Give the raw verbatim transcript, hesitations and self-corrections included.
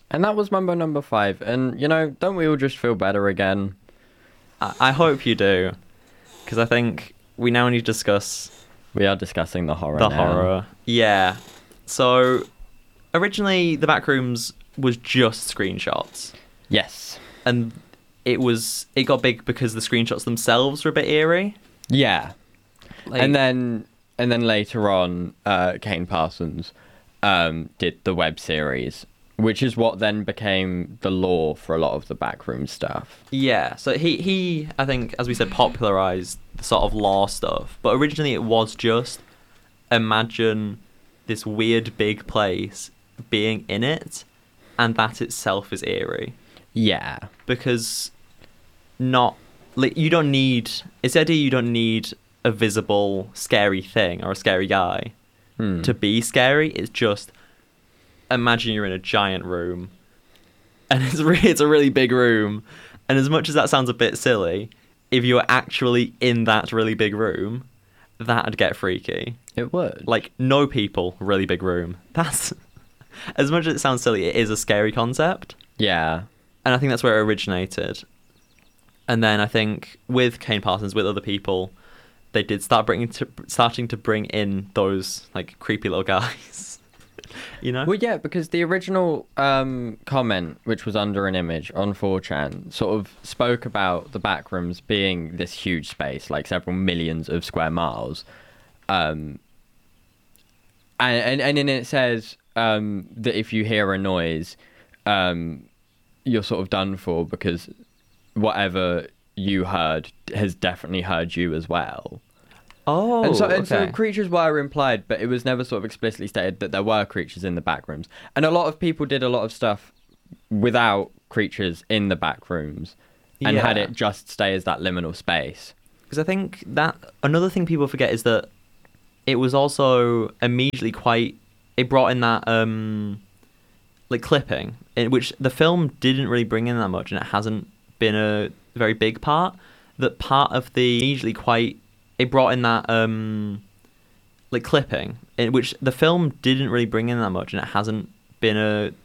And that was Mambo number five. And, you know, don't we all just feel better again? I, I hope you do, because I think we now need to discuss We are discussing the horror the now. horror. Yeah. So, originally, the Backrooms was just screenshots. Yes. And it was it got big because the screenshots themselves were a bit eerie. Yeah. Like, and then and then later on, uh, Kane Parsons um, did the web series, which is what then became the lore for a lot of the backroom stuff. yeah, so he, he, I think, as we said, popularized the sort of lore stuff. But originally it was just imagine this weird big place being in it, and that itself is eerie. Yeah. Because not... like, you don't need... It's the idea you don't need a visible, scary thing or a scary guy Hmm. to be scary. It's just... imagine you're in a giant room, and it's really, it's a really big room, and as much as that sounds a bit silly, if you were actually in that really big room, that'd get freaky. It would. Like, no people, really big room. That's... as much as it sounds silly, it is a scary concept, Yeah. and I think that's where it originated. And then I think with Kane Parsons, with other people, they did start bringing to, starting to bring in those like creepy little guys. You know? Well, yeah, because the original um, comment, which was under an image on four chan, sort of spoke about the backrooms being this huge space, like several millions of square miles. Um, and, and, and then it says um, that if you hear a noise, um, you're sort of done for because whatever you heard has definitely heard you as well. Oh, and so, and okay. so creatures were implied, but it was never sort of explicitly stated that there were creatures in the back rooms. And a lot of people did a lot of stuff without creatures in the back rooms and had Yeah. it just stay as that liminal space. Because I think that another thing people forget is that it was also immediately quite... it brought in that um like clipping, in which the film didn't really bring in that much, and it hasn't been a very big part. That part of the immediately quite... it brought in that um like clipping, in which the film didn't really bring in that much, and it hasn't been a